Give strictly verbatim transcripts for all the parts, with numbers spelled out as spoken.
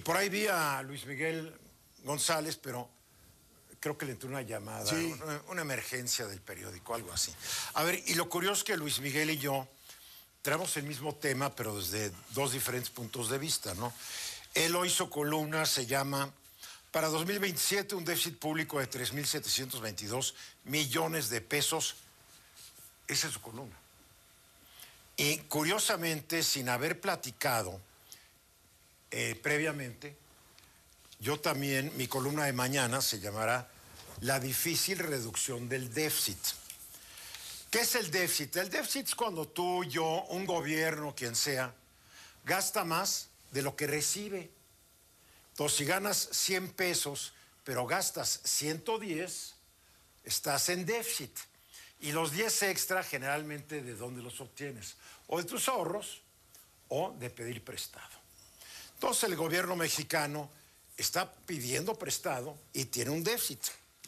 por ahí vi a Luis Miguel González, pero creo que le entró una llamada, sí. una, una emergencia del periódico, algo así. A ver, y lo curioso es que Luis Miguel y yo traemos el mismo tema, pero desde dos diferentes puntos de vista, ¿no? Él hoy su columna se llama para dos mil veintisiete un déficit público de tres mil setecientos veintidós millones de pesos. Esa es su columna. Y curiosamente, sin haber platicado eh, previamente, yo también, mi columna de mañana se llamará La difícil reducción del déficit. ¿Qué es el déficit? El déficit es cuando tú, yo, un gobierno, quien sea, gasta más de lo que recibe. Entonces, si ganas cien pesos, pero gastas ciento diez, estás en déficit. Y los diez extra, generalmente, ¿de dónde los obtienes? O de tus ahorros, o de pedir prestado. Entonces, el gobierno mexicano está pidiendo prestado y tiene un déficit.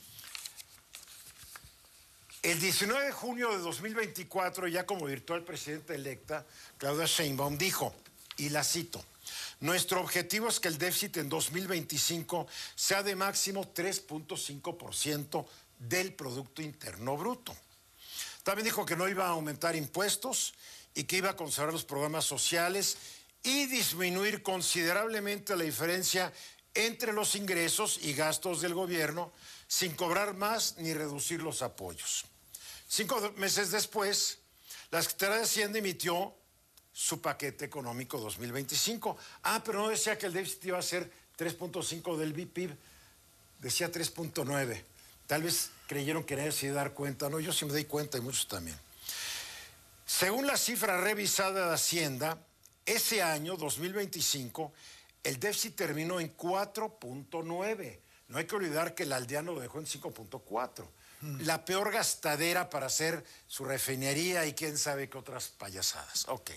El diecinueve de junio de dos mil veinticuatro, ya como virtual presidenta electa, Claudia Sheinbaum dijo, y la cito, nuestro objetivo es que el déficit en dos mil veinticinco sea de máximo tres punto cinco por ciento del Producto Interno Bruto. También dijo que no iba a aumentar impuestos y que iba a conservar los programas sociales y disminuir considerablemente la diferencia entre los ingresos y gastos del gobierno sin cobrar más ni reducir los apoyos. Cinco meses después, la Secretaría de Hacienda emitió su paquete económico dos mil veinticinco. Ah, pero no decía que el déficit iba a ser tres punto cinco del P I B, decía tres punto nueve. Tal vez creyeron que nadie se iba a dar cuenta. No, yo sí me doy cuenta y muchos también. Según la cifra revisada de Hacienda, ese año, dos mil veinticinco, el déficit terminó en cuatro punto nueve. No hay que olvidar que el aldeano lo dejó en cinco punto cuatro. Mm. La peor gastadera para hacer su refinería y quién sabe qué otras payasadas. Ok.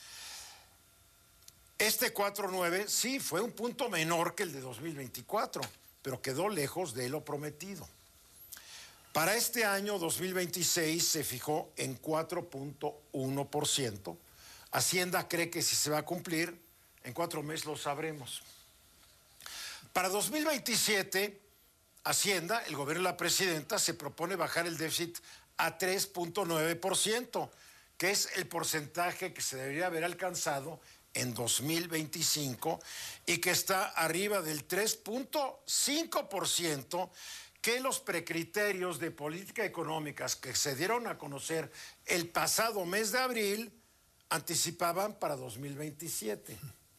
Este cuatro punto nueve sí fue un punto menor que el de dos mil veinticuatro, pero quedó lejos de lo prometido. Para este año dos mil veintiséis se fijó en cuatro punto uno por ciento. Hacienda cree que si se va a cumplir, en cuatro meses lo sabremos. Para dos mil veintisiete, Hacienda, el gobierno de la presidenta, se propone bajar el déficit a tres punto nueve por ciento, que es el porcentaje que se debería haber alcanzado en dos mil veinticinco y que está arriba del tres punto cinco por ciento que los precriterios de política económica que se dieron a conocer el pasado mes de abril anticipaban para dos mil veintisiete.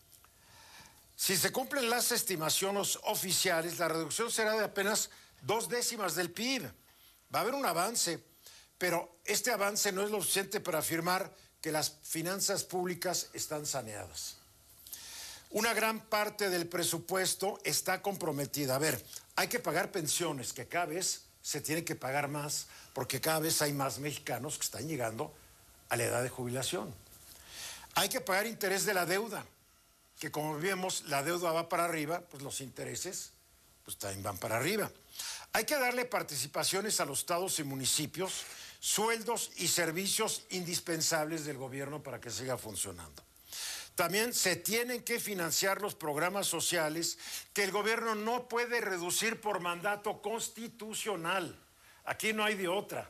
Si se cumplen las estimaciones oficiales, la reducción será de apenas dos décimas del P I B. Va a haber un avance, pero este avance no es lo suficiente para afirmar que las finanzas públicas están saneadas. Una gran parte del presupuesto está comprometida. A ver, hay que pagar pensiones, que cada vez se tiene que pagar más, porque cada vez hay más mexicanos que están llegando a la edad de jubilación. Hay que pagar interés de la deuda, que como vemos la deuda va para arriba, pues los intereses pues también van para arriba. Hay que darle participaciones a los estados y municipios, sueldos y servicios indispensables del gobierno para que siga funcionando. También se tienen que financiar los programas sociales que el gobierno no puede reducir por mandato constitucional. Aquí no hay de otra.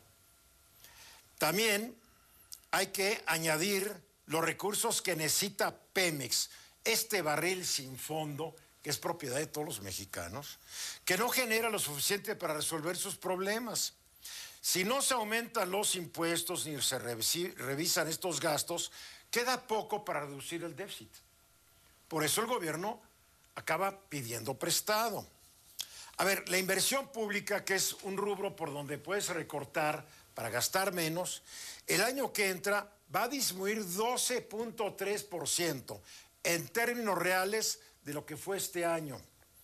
También hay que añadir los recursos que necesita Pemex, este barril sin fondo, que es propiedad de todos los mexicanos, que no genera lo suficiente para resolver sus problemas. Si no se aumentan los impuestos ni se revisan estos gastos, queda poco para reducir el déficit. Por eso el gobierno acaba pidiendo prestado. A ver, la inversión pública, que es un rubro por donde puedes recortar para gastar menos, el año que entra va a disminuir doce punto tres por ciento en términos reales de lo que fue este año.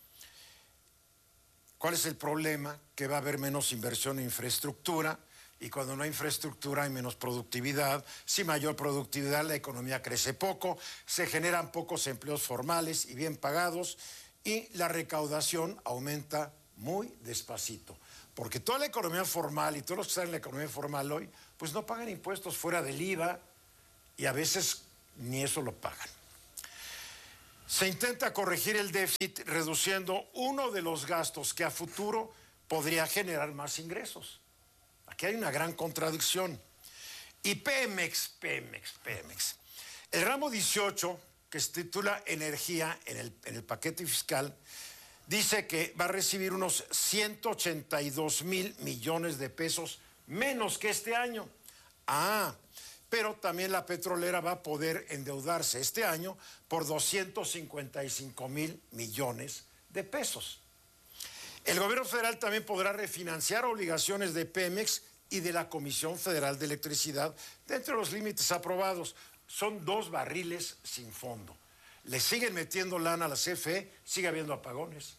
¿Cuál es el problema? Que va a haber menos inversión en infraestructura, y cuando no hay infraestructura hay menos productividad. Si mayor productividad, la economía crece poco, se generan pocos empleos formales y bien pagados, y la recaudación aumenta muy despacito. Porque toda la economía formal y todos los que están en la economía formal hoy, pues no pagan impuestos fuera del I V A, y a veces ni eso lo pagan. Se intenta corregir el déficit reduciendo uno de los gastos que a futuro podría generar más ingresos. Aquí hay una gran contradicción. Y Pemex, Pemex, Pemex. El ramo dieciocho, que se titula Energía en el, en el paquete fiscal, dice que va a recibir unos ciento ochenta y dos mil millones de pesos menos que este año. Ah, pero también la petrolera va a poder endeudarse este año por doscientos cincuenta y cinco mil millones de pesos. El gobierno federal también podrá refinanciar obligaciones de Pemex y de la Comisión Federal de Electricidad dentro de los límites aprobados. Son dos barriles sin fondo. Le siguen metiendo lana a la C F E, sigue habiendo apagones,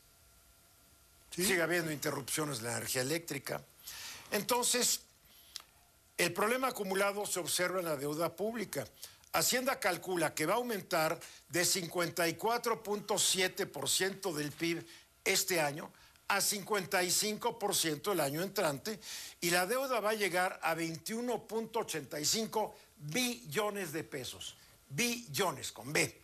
¿sí? Sigue habiendo interrupciones de la energía eléctrica. Entonces, el problema acumulado se observa en la deuda pública. Hacienda calcula que va a aumentar de cincuenta y cuatro punto siete por ciento del P I B este año a cincuenta y cinco por ciento el año entrante, y la deuda va a llegar a veintiuno punto ochenta y cinco billones de pesos. Billones, con B.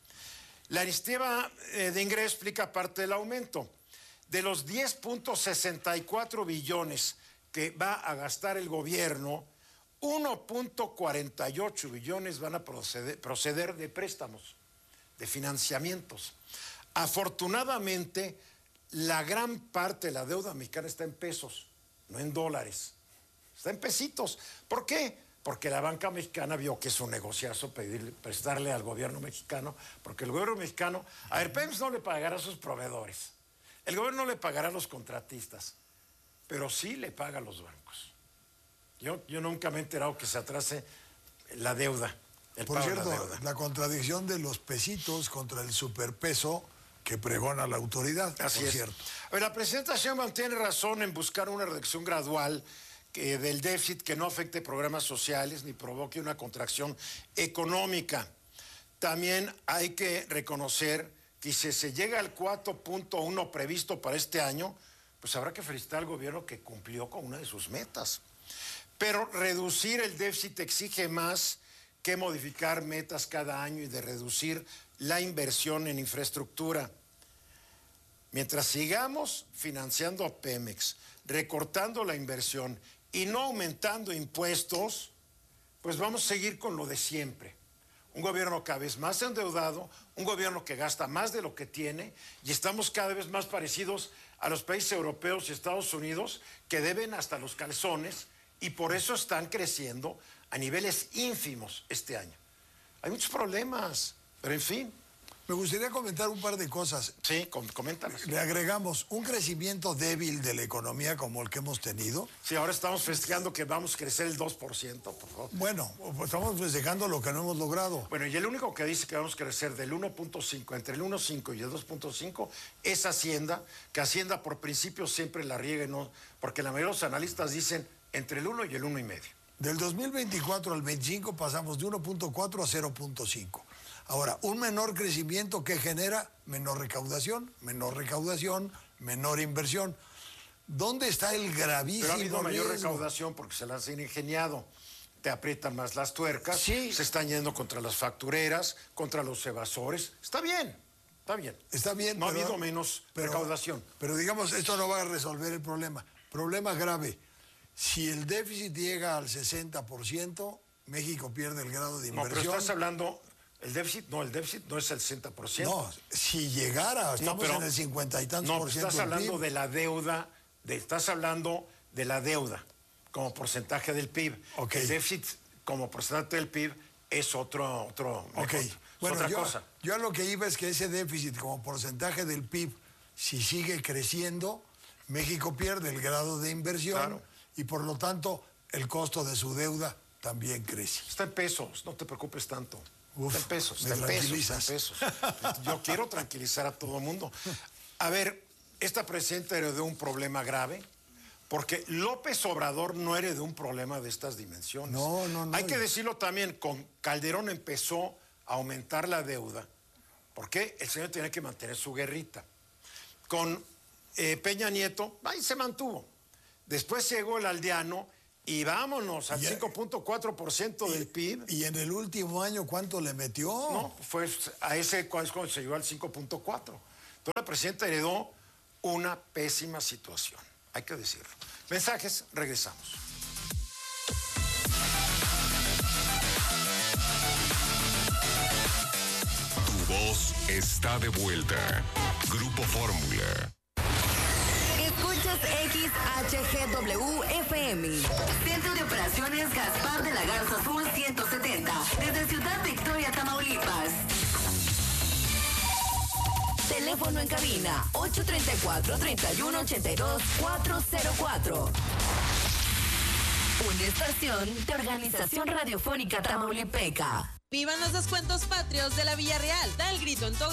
La iniciativa de ingreso explica parte del aumento. De los diez punto sesenta y cuatro billones que va a gastar el gobierno, uno punto cuarenta y ocho billones van a proceder, proceder de préstamos, de financiamientos. Afortunadamente, la gran parte de la deuda mexicana está en pesos, no en dólares. Está en pesitos. ¿Por qué? Porque la banca mexicana vio que es un negociazo pedirle, prestarle al gobierno mexicano, porque el gobierno mexicano, a ver, Pemex no le pagará a sus proveedores, el gobierno no le pagará a los contratistas, pero sí le paga a los bancos. Yo, yo nunca me he enterado que se atrase la deuda. El Por pago de cierto, la, deuda. La contradicción de los pesitos contra el superpeso que pregona la autoridad, Así por es. cierto. A ver, la presidenta Sheinbaum tiene razón en buscar una reducción gradual que, del déficit que no afecte programas sociales ni provoque una contracción económica. También hay que reconocer que si se llega al cuatro punto uno previsto para este año, pues habrá que felicitar al gobierno que cumplió con una de sus metas. Pero reducir el déficit exige más que modificar metas cada año y de reducir la inversión en infraestructura. Mientras sigamos financiando a Pemex, recortando la inversión y no aumentando impuestos, pues vamos a seguir con lo de siempre. Un gobierno cada vez más endeudado, un gobierno que gasta más de lo que tiene, y estamos cada vez más parecidos a los países europeos y Estados Unidos, que deben hasta los calzones, y por eso están creciendo a niveles ínfimos este año. Hay muchos problemas, pero en fin. Me gustaría comentar un par de cosas. Sí, coméntalas. Le agregamos un crecimiento débil de la economía como el que hemos tenido. Sí, ahora estamos festejando que vamos a crecer el dos por ciento, por favor. Bueno, pues estamos festejando lo que no hemos logrado. Bueno, y el único que dice que vamos a crecer del uno punto cinco, entre el uno punto cinco y el dos punto cinco, es Hacienda, que Hacienda por principio siempre la riega, no, porque la mayoría de los analistas dicen entre el uno y el uno y medio. Del dos mil veinticuatro al veinticinco pasamos de uno punto cuatro a cero punto cinco. Ahora, un menor crecimiento que genera menor recaudación, menor recaudación, menor inversión. ¿Dónde está el gravísimo Pero ha habido mayor riesgo? recaudación porque se las han ingeniado. Te aprietan más las tuercas, Sí. Se están yendo contra las factureras, contra los evasores. Está bien, está bien. Está bien, No pero, ha habido menos pero, recaudación. Pero digamos, esto no va a resolver el problema. Problema grave. Si el déficit llega al sesenta por ciento, México pierde el grado de No, inversión. pero estás hablando, el déficit, no, el déficit no es el sesenta por ciento. No, si llegara, estamos No, pero- en el cincuenta y tantos No, por ciento estás del hablando P I B. de la deuda, de, estás hablando de la deuda como porcentaje del P I B. Ok. El déficit como porcentaje del P I B es otro, otro, Ok, es bueno, otra yo, cosa. yo a lo que iba es que ese déficit como porcentaje del P I B, si sigue creciendo, México pierde el grado de inversión Claro. y por lo tanto el costo de su deuda también crece. Está en pesos, no te preocupes tanto. Uf, está en pesos, me está en pesos, está en tranquilizas. pesos. Yo quiero tranquilizar a todo el mundo. A ver, esta presidenta heredó un problema grave, porque López Obrador no heredó un problema de estas dimensiones. No, no, no. Hay que decirlo también, con Calderón empezó a aumentar la deuda, porque el señor tenía que mantener su guerrita. Con eh, Peña Nieto, ahí se mantuvo. Después llegó el aldeano y vámonos al Y- cinco punto cuatro por ciento del P I B. ¿Y en el último año cuánto le metió? No, fue a ese cuando se llegó al cinco punto cuatro. Entonces la presidenta heredó una pésima situación, hay que decirlo. Mensajes, regresamos. Tu voz está de vuelta. Grupo Fórmula. Escuchas X H G W F M. Centro de Operaciones Gaspar de la Garza Sur ciento setenta. Desde Ciudad Victoria, Tamaulipas. Teléfono en cabina ocho tres cuatro, tres uno ocho dos, cuatro cero cuatro. Una estación de Organización Radiofónica Tamaulipeca. ¡Vivan los descuentos patrios de la Villarreal! Da el grito en Toga.